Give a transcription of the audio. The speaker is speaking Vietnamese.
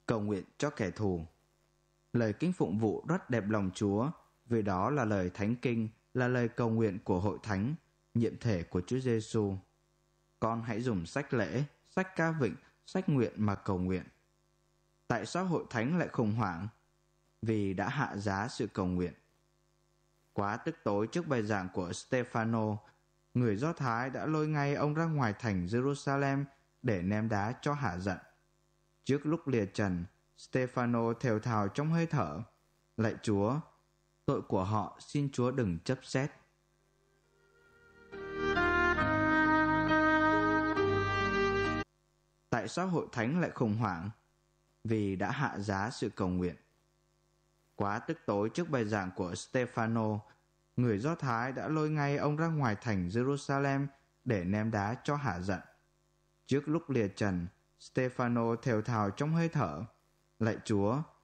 cầu nguyện cho kẻ thù. Lời kinh phụng vụ rất đẹp lòng Chúa, vì đó là lời thánh kinh, là lời cầu nguyện của hội thánh, nhiệm thể của Chúa Giêsu. Con hãy dùng sách lễ, sách ca vịnh, sách nguyện mà cầu nguyện. Tại sao hội thánh lại khủng hoảng? Vì đã hạ giá sự cầu nguyện. Quá tức tối trước bài giảng của Stefano, người Do Thái đã lôi ngay ông ra ngoài thành Jerusalem để ném đá cho hả giận. Trước lúc lìa trần, Stefano thều thào trong hơi thở: Lạy Chúa, tội của họ xin Chúa đừng chấp xét. Tại sao hội thánh lại khủng hoảng? Vì đã hạ giá sự cầu nguyện. Quá tức tối trước bài giảng của Stefano, người Do Thái đã lôi ngay ông ra ngoài thành Jerusalem để ném đá cho hả giận. Trước lúc lìa trần, Stefano thều thào trong hơi thở: Lạy Chúa,